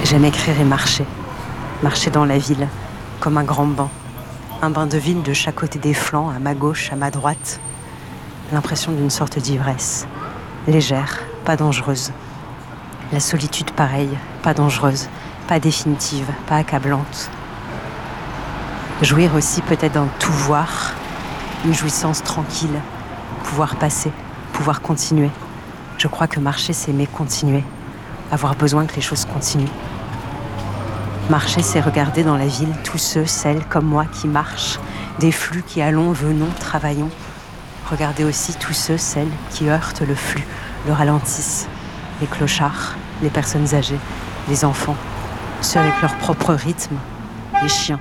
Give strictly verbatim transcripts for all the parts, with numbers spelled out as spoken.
J'aime écrire et marcher. Marcher dans la ville, comme un grand banc. Un bain de ville de chaque côté des flancs, à ma gauche, à ma droite. L'impression d'une sorte d'ivresse. Légère, pas dangereuse. La solitude pareille, pas dangereuse, pas définitive, pas accablante. Jouir aussi peut-être d'un tout voir, une jouissance tranquille, pouvoir passer, pouvoir continuer. Je crois que marcher, c'est aimer continuer, avoir besoin que les choses continuent. Marcher, c'est regarder dans la ville tous ceux, celles comme moi qui marchent, des flux qui allons, venons, travaillons. Regarder aussi tous ceux, celles qui heurtent le flux, le ralentissent. Les clochards, les personnes âgées, les enfants, ceux avec leur propre rythme, les chiens.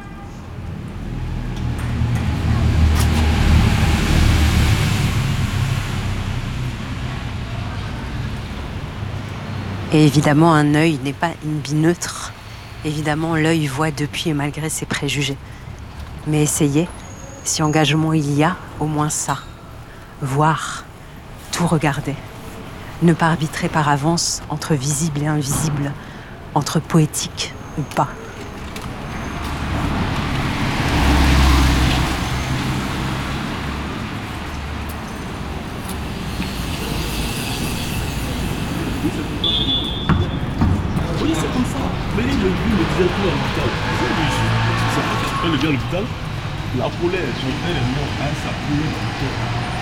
Et évidemment, un œil n'est pas une bille neutre. Évidemment, l'œil voit depuis et malgré ses préjugés. Mais essayez, si engagement il y a, au moins ça. Voir, tout regarder. Ne pas arbitrer par avance entre visible et invisible, entre poétique ou pas. Oui, c'est comme ça. Mais lui, le disait tout à l'hôpital. Quand il vient à l'hôpital, la poulaille, son frère est mort, hein, sa poulaille est morte.